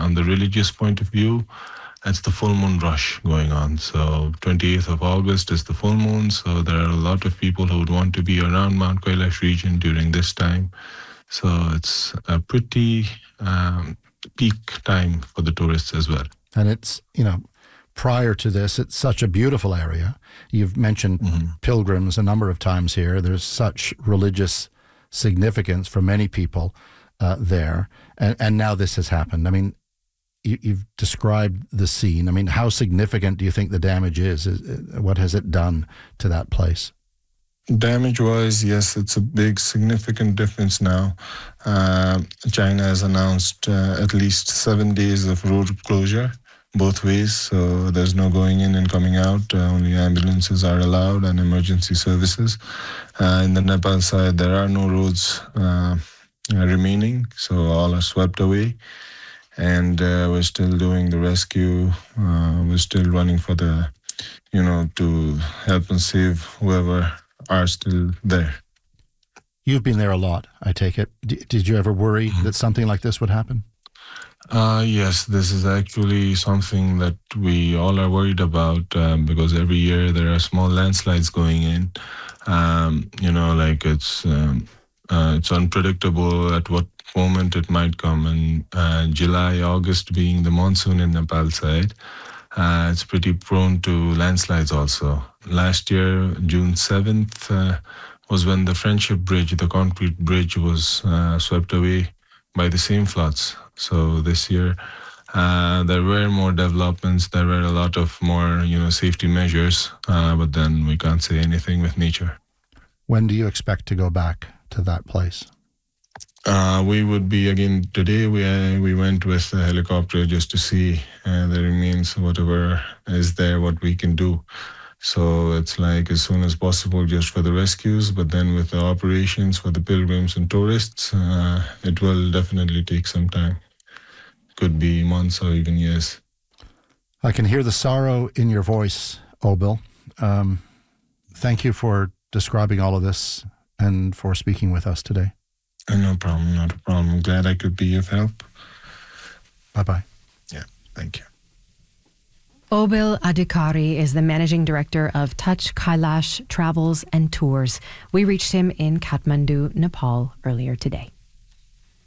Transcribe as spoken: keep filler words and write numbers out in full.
on the religious point of view, it's the full moon rush going on. So twenty-eighth of August is the full moon. So there are a lot of people who would want to be around Mount Kailash region during this time. So it's a pretty um, peak time for the tourists as well. And it's, you know, prior to this, it's such a beautiful area. You've mentioned mm-hmm. pilgrims a number of times here. There's such religious significance for many people uh, there. And, and now this has happened. I mean, you, you've described the scene. I mean, how significant do you think the damage is? is what has it done to that place? Damage-wise, yes, it's a big, significant difference now. Uh, China has announced uh, at least seven days of road closure, both ways, so there's no going in and coming out. Uh, only ambulances are allowed and emergency services. Uh, in the Nepal side, there are no roads uh, remaining, so all are swept away. And uh, we're still doing the rescue. Uh, we're still running for the, you know, to help and save whoever are still there. You've been there a lot, I take it. D- did you ever worry mm-hmm. that something like this would happen? Uh, yes, this is actually something that we all are worried about um, because every year there are small landslides going in. Um, you know, like it's um, uh, it's unpredictable at what moment it might come. And uh, July, August being the monsoon in Nepal side, uh, it's pretty prone to landslides also. Last year, June seventh, uh, was when the Friendship Bridge, the concrete bridge, was uh, swept away by the same floods. So this year, uh, there were more developments. There were a lot of more, you know, safety measures. Uh, but then we can't say anything with nature. When do you expect to go back to that place? Uh, we would be again today. We uh, we went with a helicopter just to see uh, the remains, whatever is there, what we can do. So it's like as soon as possible just for the rescues, but then with the operations for the pilgrims and tourists, uh, it will definitely take some time. Could be months or even years. I can hear the sorrow in your voice, Obil. Um, thank you for describing all of this and for speaking with us today. No problem, not a problem. I'm glad I could be of help. Bye-bye. Yeah, thank you. Obil Adhikari is the managing director of Touch Kailash Travels and Tours. We reached him in Kathmandu, Nepal earlier today.